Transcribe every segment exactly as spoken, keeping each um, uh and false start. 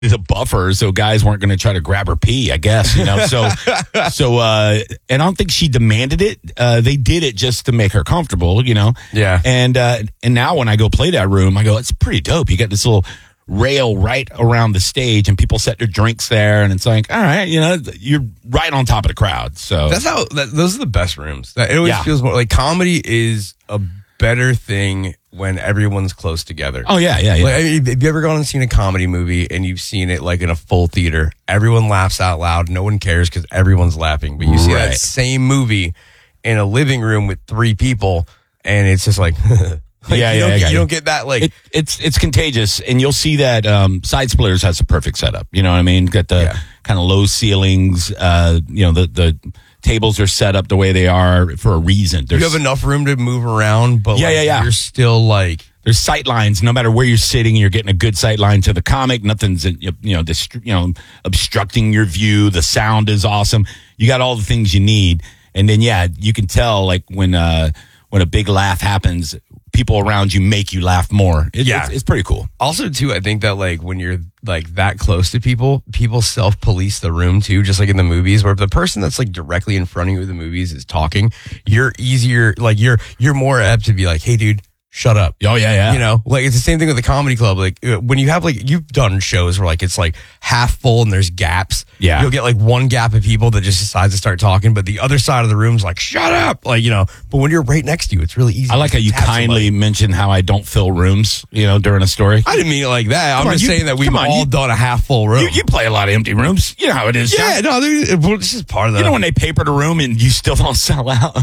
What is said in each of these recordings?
a buffer so guys weren't going to try to grab her pee, I guess, you know. So, so, uh, and I don't think she demanded it. Uh, they did it just to make her comfortable, you know. Yeah. And uh, and now when I go play that room, I go, it's pretty dope. You got this little rail right around the stage, and people set their drinks there, and it's like, all right, you know, you're right on top of the crowd. So that's how. That, those are the best rooms. It always Yeah. feels more like comedy is a better thing when everyone's close together. Oh yeah, yeah, yeah. Like, have you ever gone and seen a comedy movie and you've seen it like in a full theater? Everyone laughs out loud. No one cares because everyone's laughing. But you see Right. that same movie in a living room with three people, and it's just like, like Yeah, you yeah, don't, I get, got you you. don't get that like. It, it's it's contagious, and you'll see that um, Side Splitters has a perfect setup. You know what I mean? Got the Yeah. kind of low ceilings. Uh, you know, the the tables are set up the way they are for a reason. There's, you have enough room to move around, but Yeah, like, yeah, yeah. you're still like. there's sight lines. No matter where you're sitting, you're getting a good sight line to the comic. Nothing's you know dist- you know obstructing your view. The sound is awesome. You got all the things you need, and then yeah, you can tell like when uh, when a big laugh happens, people around you make you laugh more. It, Yeah. it's, it's pretty cool. Also, too, I think that like when you're like that close to people, people self-police the room too, just like in the movies, where if the person that's like directly in front of you in the movies is talking, you're easier, like you're you're more apt to be like, hey, dude, shut up. Oh yeah, yeah. You know, like it's the same thing with the comedy club. Like uh, when you have like you've done shows where like it's like half full and there's gaps. Yeah. You'll get like one gap of people that just decides to start talking, but the other side of the room's like, shut up. Like, you know, but when you're right next to you, it's really easy. I like to how you tap kindly somebody. mentioned how I don't fill rooms, you know, during a story. I didn't mean it like that. I'm Come on, just you- saying that we've come on, all you- done a half full room. You, you play a lot of empty rooms. You know how it is. yeah, John. no, dude, well, this is part of the. You know when they papered a room and you still don't sell out?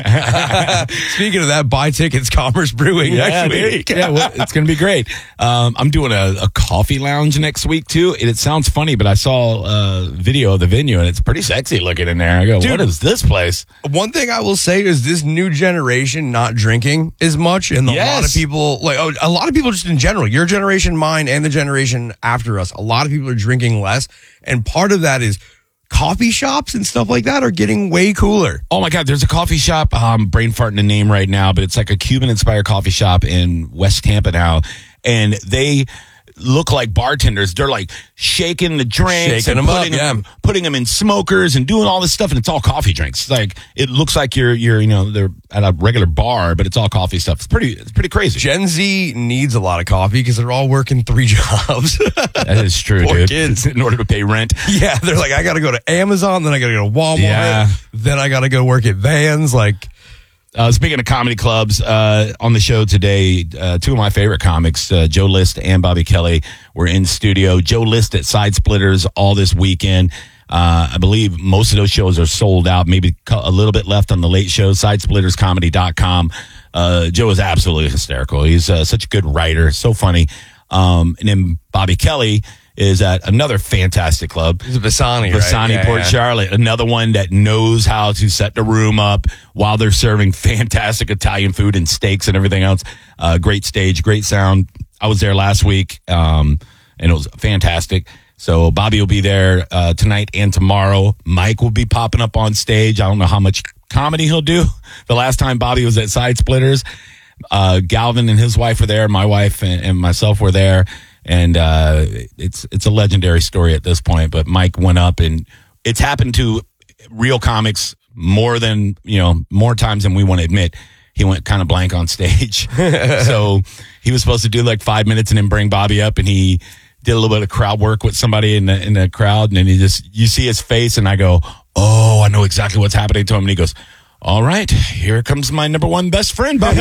Speaking of that, buy tickets, Commerce Brewing Yeah, next dude. week. Yeah, well, it's going to be great. Um, I'm doing a, a coffee lounge next week, too. And it sounds funny, but I saw a video of the venue, and it's pretty sexy looking in there. I go, Dude. what is this place? One thing I will say is this new generation not drinking as much, and a lot Yes. of people, like oh, a lot of people just in general, your generation, mine, and the generation after us, a lot of people are drinking less, and part of that is coffee shops and stuff like that are getting way cooler. Oh, my God. There's a coffee shop. I'm brain farting the name right now, but it's like a Cuban-inspired coffee shop in West Tampa now. And they look like bartenders. They're like shaking the drinks Shaking and them up, putting, yeah. them, putting them in smokers and doing all this stuff. And it's all coffee drinks. Like it looks like you're, you're, you know, they're at a regular bar, but it's all coffee stuff. It's pretty, it's pretty crazy. Gen Z needs a lot of coffee because they're all working three jobs. That is true, Poor dude. kids. In order to pay rent. Yeah, they're like, I got to go to Amazon, then I got to go to Walmart, Yeah. then I got to go work at Vans. Like, Uh, speaking of comedy clubs, uh, on the show today, uh, two of my favorite comics, uh, Joe List and Bobby Kelly, were in studio. Joe List at Side Splitters all this weekend. Uh, I believe most of those shows are sold out, maybe a little bit left on the late show, side splitters comedy dot com. Uh, Joe is absolutely hysterical. He's uh, such a good writer, so funny. Um, and then Bobby Kelly is at another fantastic club. it's Vasani, right? Vasani, Yeah, Port yeah. Charlotte, another one that knows how to set the room up while they're serving fantastic Italian food and steaks and everything else. Uh, great stage, great sound. I was there last week, um, and it was fantastic. So Bobby will be there uh, tonight and tomorrow. Mike will be popping up on stage. I don't know how much comedy he'll do. The last time Bobby was at Side Splitters, uh, Galvin and his wife were there. My wife and, and myself were there. And uh, it's it's a legendary story at this point. But Mike went up, and it's happened to real comics more than, you know, more times than we want to admit. He went kind of blank on stage. So he was supposed to do like five minutes and then bring Bobby up, and he did a little bit of crowd work with somebody in the, in the crowd. And then he just, you see his face, and I go, oh, I know exactly what's happening to him. And he goes, all right, here comes my number one best friend, Bobby.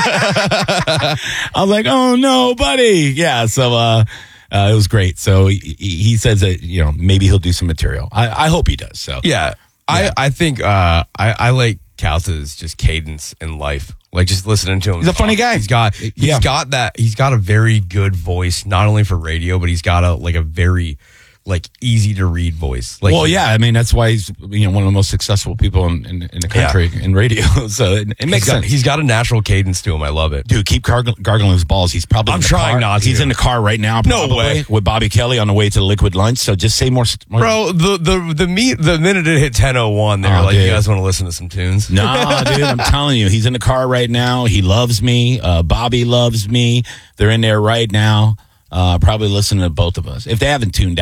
I was like, oh, no, buddy. Yeah, so uh, uh, it was great. So he, he says that, you know, maybe he'll do some material. I, I hope he does. So Yeah, I, I think uh, I, I like Calza's just cadence in life. Like just listening to him. He's a funny guy. He's got he's Yeah. got that. He's got a very good voice, not only for radio, but he's got a like a very like easy to read voice. Like, well, yeah, I mean, that's why he's, you know, one of the most successful people in, in, in the country in radio. So it, it makes he's got, sense. he's got a natural cadence to him. I love it. Dude, keep garg- gargling his balls. He's probably I'm in the trying car. not to. He's in the car right now. No probably, way. With Bobby Kelly on the way to the Liquid Lunch. So just say more. more Bro, the the the meet the minute it hit ten oh one, they were Oh, like, dude. "You guys want to listen to some tunes?" Nah, dude, I'm telling you, he's in the car right now. He loves me. Uh, Bobby loves me. They're in there right now. uh, probably listening to both of us. If they haven't tuned